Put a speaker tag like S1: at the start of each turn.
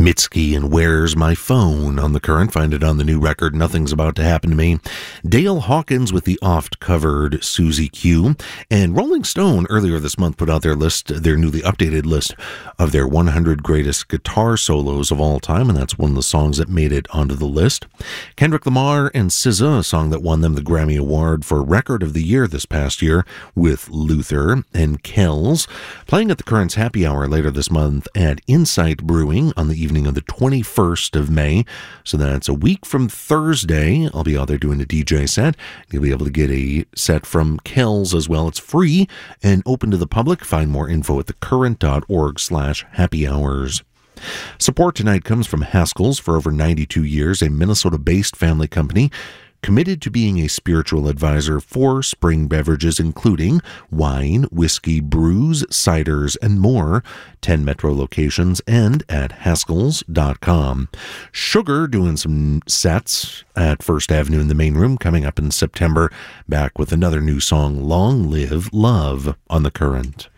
S1: Mitski and Where's My Phone on The Current. Find it on the new record, Nothing's About to Happen to Me. Dale Hawkins with the oft-covered Susie Q. And Rolling Stone earlier this month put out their newly updated list of their 100 greatest guitar solos of all time, and that's one of the songs that made it onto the list. Kendrick Lamar and SZA, a song that won them the Grammy Award for Record of the Year this past year with Luther, and Kells, playing at the Current's Happy Hour later this month at Insight Brewing on the evening of the 21st of May. So that's a week from Thursday. I'll be out there doing a DJ set. You'll be able to get a set from Kells as well. It's free and open to the public. Find more info at thecurrent.org/happy hours. Support tonight comes from Haskell's. For over 92 years, a Minnesota-based family company committed to being a spiritual advisor for spring beverages, including wine, whiskey, brews, ciders, and more. 10 metro locations and at Haskells.com. Sugar doing some sets at First Avenue in the main room coming up in September, back with another new song, Long Live Love, on The Current.